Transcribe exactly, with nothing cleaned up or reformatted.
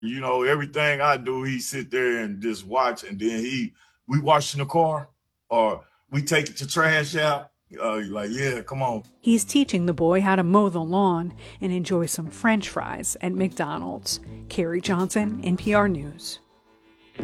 You know, everything I do, he sit there and just watch, and then he we wash in the car or we take it to trash out. Uh, like, yeah, come on. He's teaching the boy how to mow the lawn and enjoy some French fries at McDonald's. Carrie Johnson, N P R News.